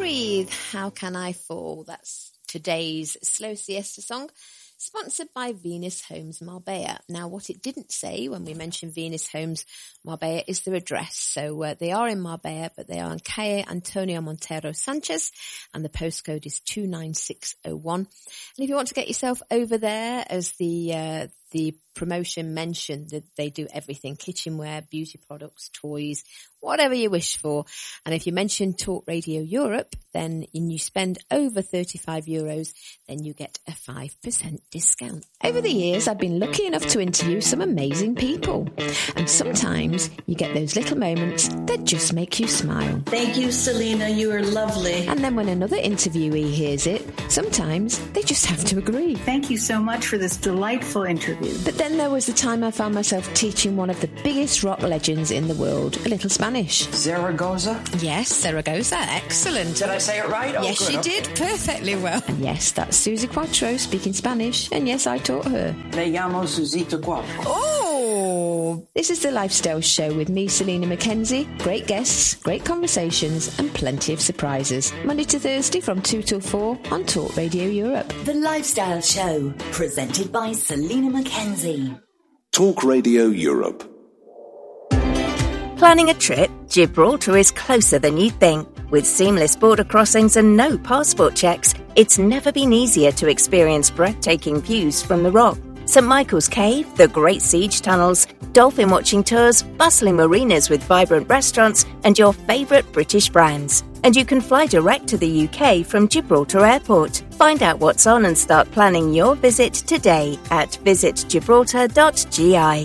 Breathe, How Can I Fall? That's today's Slow Siesta song, sponsored by Venus Homes Marbella. Now, what it didn't say when we mentioned Venus Homes Marbella is their address. So they are in Marbella, but they are on Calle Antonio Montero Sanchez, and the postcode is 29601. And if you want to get yourself over there, as the promotion mentioned, that they do everything: kitchenware, beauty products, toys, whatever you wish for. And if you mention Talk Radio Europe, then you spend over €35, then you get a 5% discount. Over the years, I've been lucky enough to interview some amazing people. And sometimes you get those little moments that just make you smile. Thank you, Selena. You are lovely. And then when another interviewee hears it, sometimes they just have to agree. Thank you so much for this delightful interview. But then there was the time I found myself teaching one of the biggest rock legends in the world a little Spanish. Zaragoza? Yes, Zaragoza. Excellent. Did I say it right? Oh, yes, good. you did. Perfectly well. And yes, that's Susie Quattro speaking Spanish. And yes, I taught her. Me llamo Susita Quattro. Oh! This is the Lifestyle Show with me, Selena Mackenzie. Great guests, great conversations, and plenty of surprises. Monday to Thursday from 2 till 4 on Talk Radio Europe. The Lifestyle Show, presented by Selena Mackenzie. Talk Radio Europe. Planning a trip? Gibraltar is closer than you'd think. With seamless border crossings and no passport checks, it's never been easier to experience breathtaking views from the Rock. St Michael's Cave, the Great Siege Tunnels, dolphin watching tours, bustling marinas with vibrant restaurants, and your favourite British brands. And you can fly direct to the UK from Gibraltar Airport. Find out what's on and start planning your visit today at visitgibraltar.gi.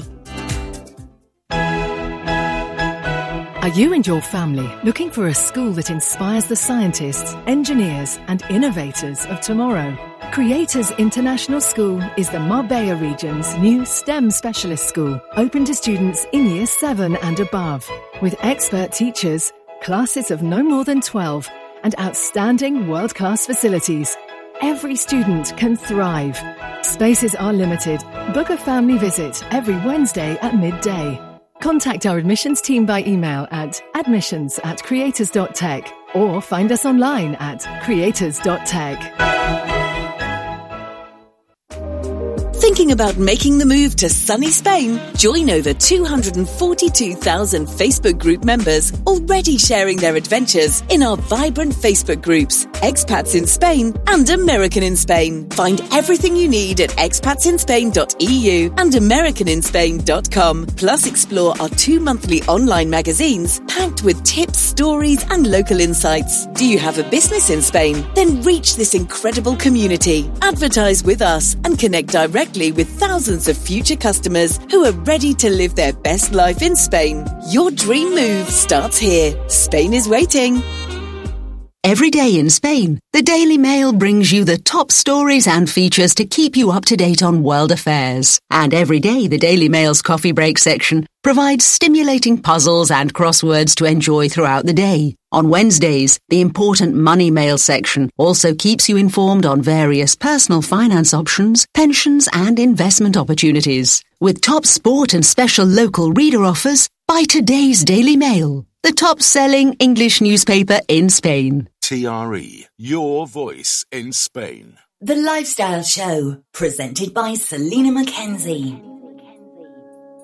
Are you and your family looking for a school that inspires the scientists, engineers and innovators of tomorrow? Creators International School is the Marbella region's new STEM specialist school, open to students in Year 7 and above. With expert teachers, classes of no more than 12 and outstanding world-class facilities, every student can thrive. Spaces are limited. Book a family visit every Wednesday at midday. Contact our admissions team by email at admissions@creators.tech or find us online at creators.tech. Thinking about making the move to sunny Spain? Join over 242,000 Facebook group members already sharing their adventures in our vibrant Facebook groups, Expats in Spain and American in Spain. Find everything you need at expatsinspain.eu and americaninspain.com. Plus explore our 2 monthly online magazines packed with tips, stories and local insights. Do you have a business in Spain? Then reach this incredible community. Advertise with us and connect directly with thousands of future customers who are ready to live their best life in Spain. Your dream move starts here. Spain is waiting. Every day in Spain, the Daily Mail brings you the top stories and features to keep you up to date on world affairs. And every day, the Daily Mail's coffee break section provides stimulating puzzles and crosswords to enjoy throughout the day. On Wednesdays, the important Money Mail section also keeps you informed on various personal finance options, pensions and investment opportunities. With top sport and special local reader offers, buy today's Daily Mail, the top-selling English newspaper in Spain. TRE, your voice in Spain. The Lifestyle Show, presented by Selena Mackenzie.